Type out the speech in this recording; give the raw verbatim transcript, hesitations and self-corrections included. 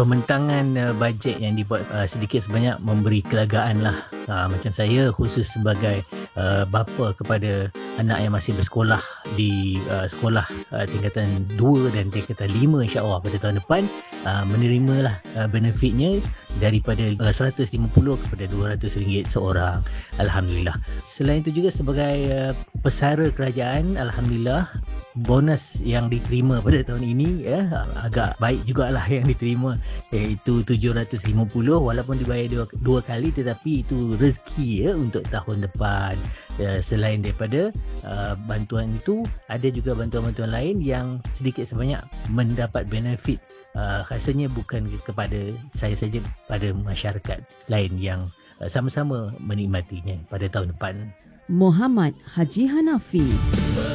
Pembentangan uh, bajet yang dibuat uh, sedikit sebanyak memberi kelegaan lah. Uh, macam saya khusus sebagai uh, bapa kepada anak yang masih bersekolah di uh, sekolah uh, tingkatan dua dan tingkatan lima, insya-Allah pada tahun depan, uh, menerimalah uh, benefitnya daripada uh, seratus lima puluh kepada dua ratus ringgit seorang. Alhamdulillah. Selain itu juga sebagai uh, pesara kerajaan, alhamdulillah bonus yang diterima pada tahun ini ya agak baik jugalah yang diterima, iaitu tujuh ratus lima puluh, walaupun dibayar dua, dua kali, tetapi itu rezeki ya untuk tahun depan. Ya, selain daripada uh, bantuan itu, ada juga bantuan-bantuan lain yang sedikit sebanyak mendapat benefit, uh, rasanya bukan kepada saya saja, pada masyarakat lain yang uh, sama-sama menikmatinya pada tahun depan. Muhammad Haji Hanafi.